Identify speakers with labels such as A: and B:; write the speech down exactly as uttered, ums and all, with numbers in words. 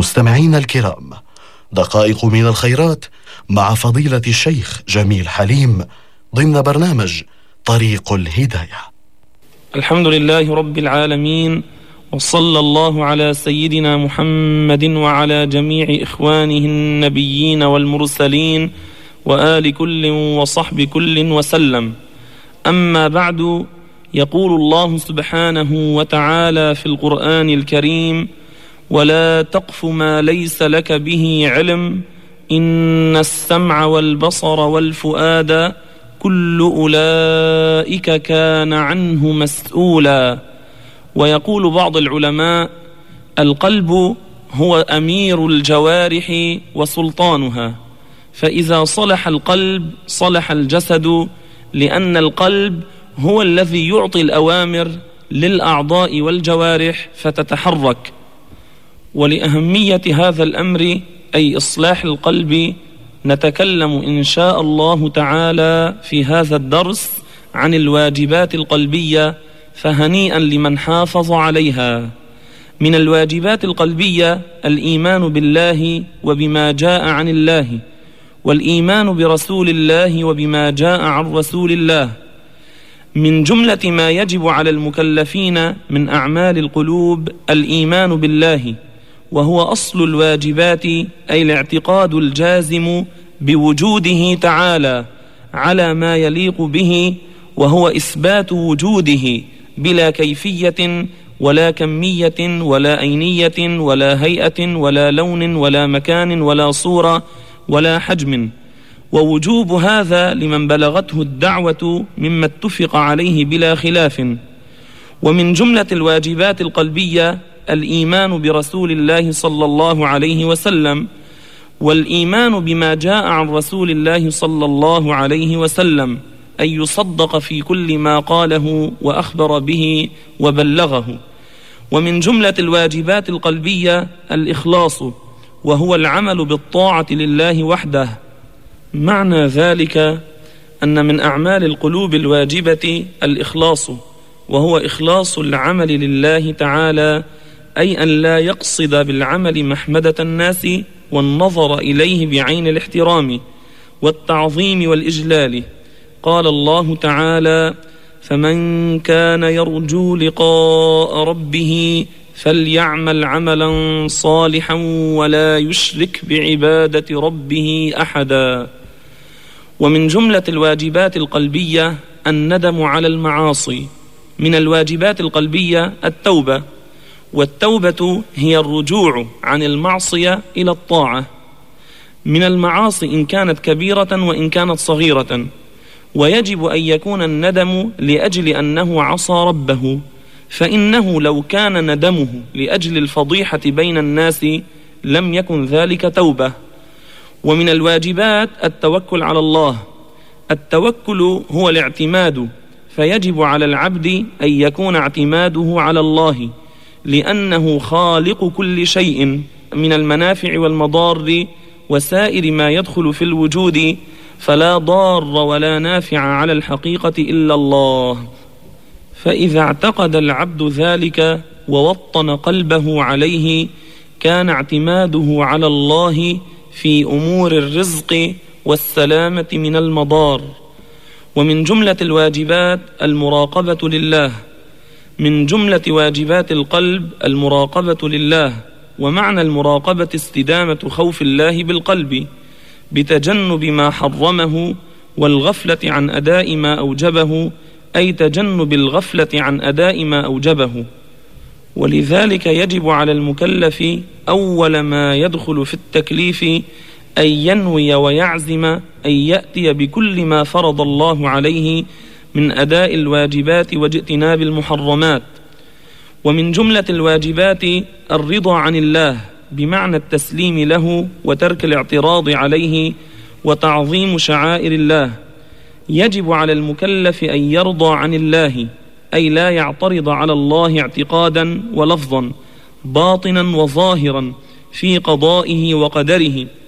A: مستمعين الكرام، دقائق من الخيرات مع فضيلة الشيخ جميل حليم ضمن برنامج طريق الهداية.
B: الحمد لله رب العالمين، وصلى الله على سيدنا محمد وعلى جميع إخوانه النبيين والمرسلين وآل كل وصحب كل وسلم. أما بعد، يقول الله سبحانه وتعالى في القرآن الكريم: ولا تقف ما ليس لك به علم إن السمع والبصر والفؤاد كل أولئك كان عنه مسؤولا. ويقول بعض العلماء: القلب هو أمير الجوارح وسلطانها، فإذا صلح القلب صلح الجسد، لأن القلب هو الذي يعطي الأوامر للأعضاء والجوارح فتتحرك. ولأهمية هذا الأمر أي إصلاح القلب نتكلم إن شاء الله تعالى في هذا الدرس عن الواجبات القلبية، فهنيئا لمن حافظ عليها. من الواجبات القلبية الإيمان بالله وبما جاء عن الله، والإيمان برسول الله وبما جاء عن رسول الله. من جملة ما يجب على المكلفين من أعمال القلوب الإيمان بالله، وهو أصل الواجبات، أي الاعتقاد الجازم بوجوده تعالى على ما يليق به، وهو إثبات وجوده بلا كيفية ولا كمية ولا أينية ولا هيئة ولا لون ولا مكان ولا صورة ولا حجم. ووجوب هذا لمن بلغته الدعوة مما اتفق عليه بلا خلاف. ومن جملة الواجبات القلبية الإيمان برسول الله صلى الله عليه وسلم، والإيمان بما جاء عن رسول الله صلى الله عليه وسلم، أن يصدق في كل ما قاله وأخبر به وبلغه. ومن جملة الواجبات القلبية الإخلاص، وهو العمل بالطاعة لله وحده. معنى ذلك أن من أعمال القلوب الواجبة الإخلاص، وهو إخلاص العمل لله تعالى، أي أن لا يقصد بالعمل محمدة الناس والنظر إليه بعين الاحترام والتعظيم والإجلال. قال الله تعالى: فمن كان يرجو لقاء ربه فليعمل عملا صالحا ولا يشرك بعبادة ربه أحدا. ومن جملة الواجبات القلبية الندم على المعاصي. من الواجبات القلبية التوبة، والتوبة هي الرجوع عن المعصية إلى الطاعة، من المعاصي إن كانت كبيرة وإن كانت صغيرة. ويجب أن يكون الندم لأجل أنه عصى ربه، فإنه لو كان ندمه لأجل الفضيحة بين الناس لم يكن ذلك توبة. ومن الواجبات التوكل على الله. التوكل هو الاعتماد، فيجب على العبد أن يكون اعتماده على الله، لأنه خالق كل شيء من المنافع والمضار وسائر ما يدخل في الوجود، فلا ضار ولا نافع على الحقيقة إلا الله. فإذا اعتقد العبد ذلك ووطن قلبه عليه، كان اعتماده على الله في أمور الرزق والسلامة من المضار. ومن جملة الواجبات المراقبة لله. من جملة واجبات القلب المراقبة لله، ومعنى المراقبة استدامة خوف الله بالقلب بتجنب ما حرمه والغفلة عن أداء ما أوجبه، أي تجنب الغفلة عن أداء ما أوجبه. ولذلك يجب على المكلف أول ما يدخل في التكليف أن ينوي ويعزم أن يأتي بكل ما فرض الله عليه من أداء الواجبات واجتناب المحرمات. ومن جملة الواجبات الرضا عن الله، بمعنى التسليم له وترك الاعتراض عليه وتعظيم شعائر الله. يجب على المكلف أن يرضى عن الله، أي لا يعترض على الله اعتقادا ولفظا باطنا وظاهرا في قضائه وقدره،